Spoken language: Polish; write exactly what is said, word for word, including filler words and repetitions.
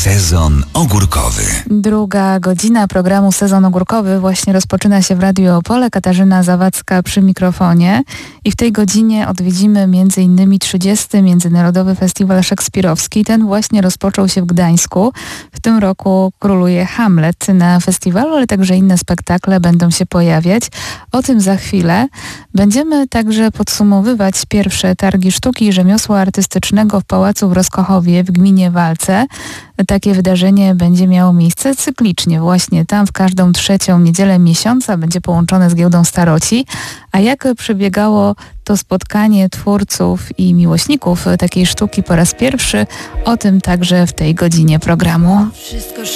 Sezon ogórkowy. Druga godzina programu Sezon ogórkowy właśnie rozpoczyna się w Radiu Opole. Katarzyna Zawadzka przy mikrofonie i w tej godzinie odwiedzimy m.in. trzydziesty Międzynarodowy Festiwal Szekspirowski. Ten właśnie rozpoczął się w Gdańsku. W tym roku króluje Hamlet na festiwalu, ale także inne spektakle będą się pojawiać. O tym za chwilę. Będziemy także podsumowywać pierwsze targi sztuki i rzemiosła artystycznego w Pałacu w Roskochowie w gminie Walce. Takie wydarzenie będzie miało miejsce cyklicznie. Właśnie tam w każdą trzecią niedzielę miesiąca będzie połączone z Giełdą Staroci. A jak przebiegało to spotkanie twórców i miłośników takiej sztuki po raz pierwszy, o tym także w tej godzinie programu. Wszystko